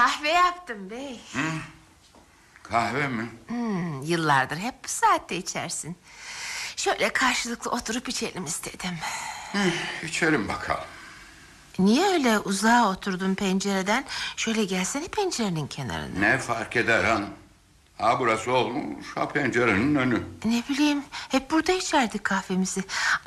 Kahve yaptım bey. Kahve mi? Yıllardır hep bu saatte içersin. Şöyle karşılıklı oturup içelim istedim. İçelim bakalım. Niye öyle uzağa oturdun pencereden? Şöyle gelsene pencerenin kenarına. Ne fark eder hanım? Ha burası olmuş, ha pencerenin önü. Ne bileyim, hep burada içerdik kahvemizi.